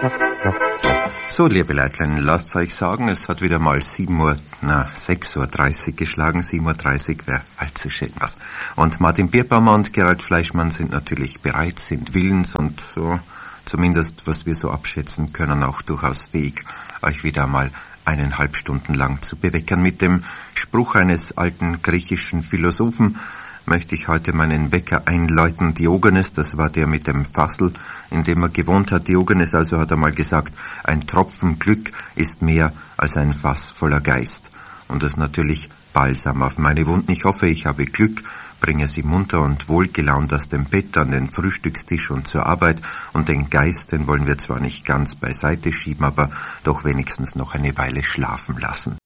So, liebe Leutlein, lasst euch sagen, es hat wieder mal 6:30 Uhr geschlagen. 7:30 Uhr wäre allzu schön was. Und Martin Bierbaumer und Gerald Fleischmann sind natürlich bereit, sind willens und so, zumindest was wir so abschätzen können, auch durchaus fähig, euch wieder mal 1,5 Stunden lang zu beweckern. Mit dem Spruch eines alten griechischen Philosophen möchte ich heute meinen Wecker einläuten. Diogenes, das war der mit dem Fassel, in dem er gewohnt hat. Diogenes also hat einmal gesagt, ein Tropfen Glück ist mehr als ein Fass voller Geist. Und das natürlich Balsam auf meine Wunden. Ich hoffe, ich habe Glück, bringe sie munter und wohlgelaunt aus dem Bett an den Frühstückstisch und zur Arbeit. Und den Geist, den wollen wir zwar nicht ganz beiseite schieben, aber doch wenigstens noch eine Weile schlafen lassen.